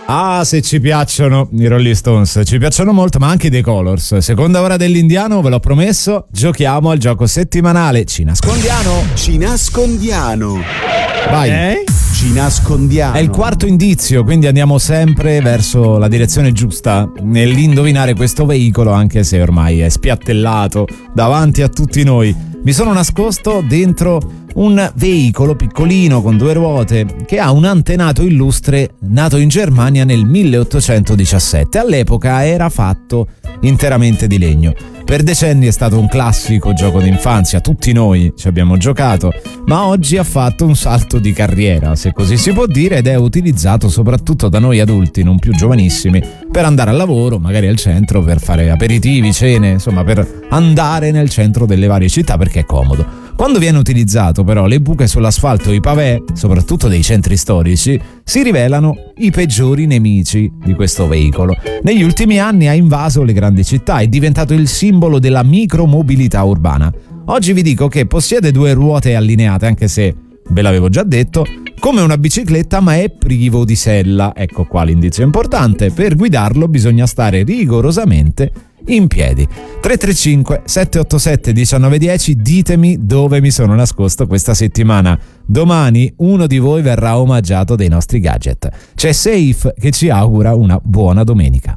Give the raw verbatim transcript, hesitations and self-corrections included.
Ah, se ci piacciono i Rolling Stones, ci piacciono molto, ma anche i The Colors. Seconda ora dell'Indiano, ve l'ho promesso, giochiamo al gioco settimanale Ci nascondiamo. Ci nascondiamo. Vai. Eh? Ci nascondiamo. È il quarto indizio, quindi andiamo sempre verso la direzione giusta nell'indovinare questo veicolo, anche se ormai è spiattellato davanti a tutti noi. Mi sono nascosto dentro un veicolo piccolino con due ruote che ha un antenato illustre nato in Germania nel milleottocentodiciassette. All'epoca era fatto interamente di legno. Per decenni è stato un classico gioco d'infanzia, tutti noi ci abbiamo giocato, ma oggi ha fatto un salto di carriera, se così si può dire, ed è utilizzato soprattutto da noi adulti, non più giovanissimi, per andare al lavoro, magari al centro, per fare aperitivi, cene, insomma per andare nel centro delle varie città perché è comodo. Quando viene utilizzato però le buche sull'asfalto e i pavè, soprattutto dei centri storici, si rivelano i peggiori nemici di questo veicolo. Negli ultimi anni ha invaso le grandi città, è diventato il simbolo della micromobilità urbana. Oggi vi dico che possiede due ruote allineate, anche se ve l'avevo già detto, come una bicicletta, ma è privo di sella. Ecco qua l'indizio importante: per guidarlo bisogna stare rigorosamente in piedi. Tre tre cinque sette otto sette uno nove uno zero, ditemi dove mi sono nascosto questa settimana. Domani uno di voi verrà omaggiato dei nostri gadget. C'è Safe che ci augura una buona domenica.